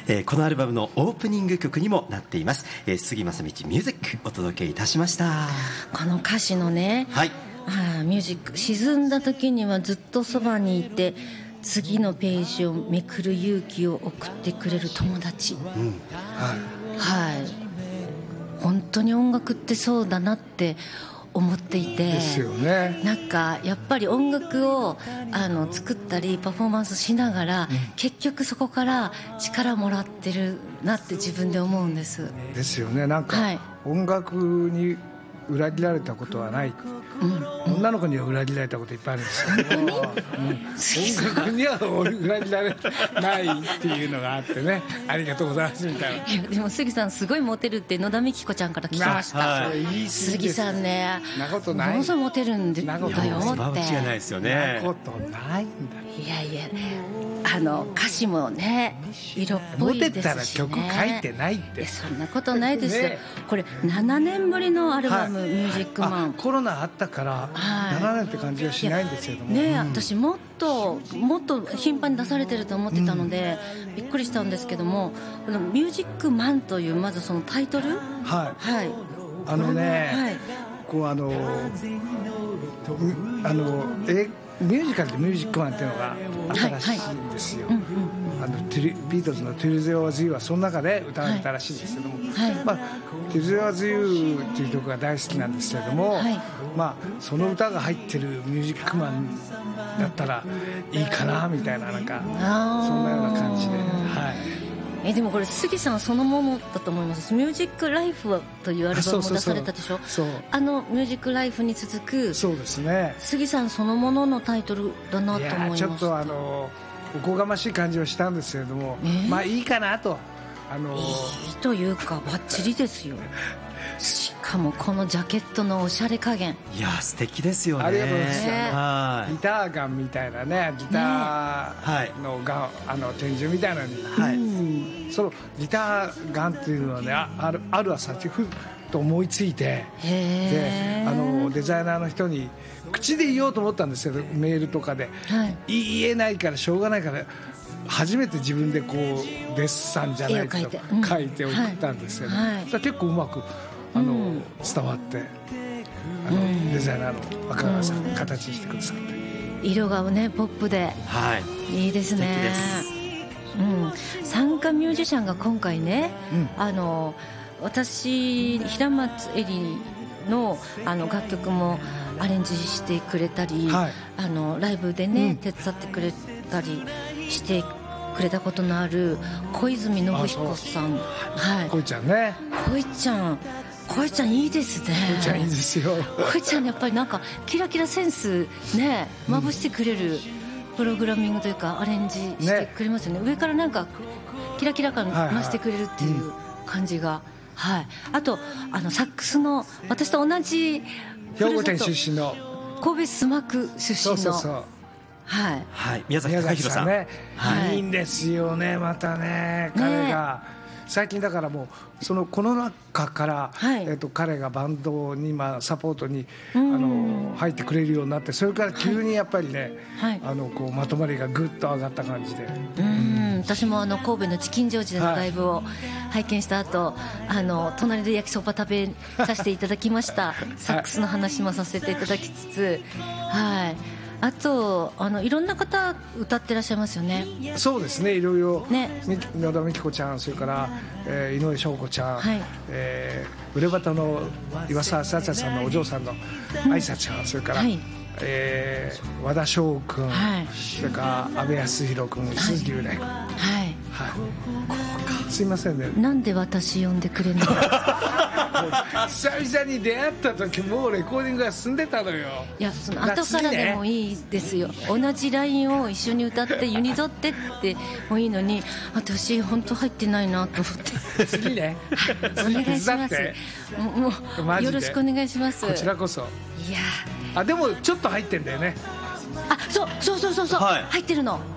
このアルバムのオープニング曲にもなっています、杉正道ミュージックお届けいたしました。 この歌詞のね、 はい、 ミュージック、沈んだ時にはずっとそばにいて次のページをめくる勇気を送ってくれる友達、はい、本当に音楽ってそうだなって思っていてですよね。 なんかやっぱり音楽を作ったりパフォーマンスしながら、結局そこから力もらってるなって自分で思うんです。 ですよね。なんか、音楽に裏切られたことはない、女の子には裏切られたこといっぱいあるんですけど、音楽には裏切られないっていうのがあってね、ありがとうございますみたいな。 いやでも杉さんすごいモテるって野田美希子ちゃんから聞きました、杉さんね、 なことない、 ものすごいモテるんだよって。 間違いないですよね。 なことないんだ。 いやいや、歌詞もね色っぽいですしね。 モテたら曲書いてないって。 そんなことないですよ、これ7年ぶりのアルバム、ミュージックマン。 コロナあったから7年って感じはしないんですけどもね、私もっと頻繁に出されてると思ってたので、びっくりしたんですけども、このミュージックマンというまずそのタイトル、 こうミュージカルでミュージックマンっていうのが新しいんですよ。ビートルズの Till There Was You はその中で歌われたらしいんですけども、Till There Was You っていう曲が大好きなんですけれども、その歌が入ってるミュージックマンだったらいいかなみたいな、なんかそんなような感じで、 でもこれ杉さんそのものだと思います。ミュージックライフというアルバムを出されたでしょ。ミュージックライフに続く、そうですね、杉さんそのもののタイトルだなと思います。 ちょっとおこがましい感じはしたんですけれども、いいかなと。 いいというかバッチリですよ。しかもこのジャケットのおしゃれ加減、 いや素敵ですよね。 ありがとうございます。ギターガンみたいなね、ギターのガン、展示みたいなのに、そのギターガンっていうのはね、ある朝ふっと思いついて、でデザイナーの人に口で言おうと思ったんですけど、メールとかで、言えないからしょうがないから初めて自分でこうデッサンじゃないけど書いて送ったんですけど、結構うまく伝わって、デザイナーの赤川さんが形にしてくださって、 色がねポップで、いいですね。参加ミュージシャンが今回ね、私平松絵里の楽曲もアレンジしてくれたり、ライブでね手伝ってくれたりしてくれたことのある小泉信彦さん、 恋ちゃんね、 恋ちゃんいいですね。 恋ちゃんいいですよ。 恋ちゃんやっぱりなんかキラキラセンスねまぶしてくれるプログラミングというかアレンジしてくれますよね。上からなんかキラキラ感増してくれるっていう感じが、あとサックスの私と同じ兵庫県出身の神戸須磨区出身の宮崎貴弘さんね、 いいんですよね。またね彼が最近だからもうそのこの中から、彼がバンドにサポートに入ってくれるようになって、それから急にやっぱりね、こうまとまりがぐっと上がった感じで、 私も神戸のチキンジョージでのライブを拝見した後、隣で焼きそば食べさせていただきましたサックスの話もさせていただきつつ、あといろんな方歌ってらっしゃいますよね。 そうですね、いろいろ野田美希子ちゃん、それから井上翔子ちゃん、ウレバタの岩沢さやさんのお嬢さんの愛沙ちゃん、それから和田翔君、それから阿部康弘君、鈴木雄大君、すいませんね、 なんで私呼んでくれない久々に出会った時もうレコーディングが進んでたのよ。 いや、その後からでもいいですよ。同じラインを一緒に歌ってユニゾってってもいいのに、私本当入ってないなと思って次ねお願いします。もうよろしくお願いします。 こちらこそ。 いやでもちょっと入ってんだよね。 そう、入ってるの。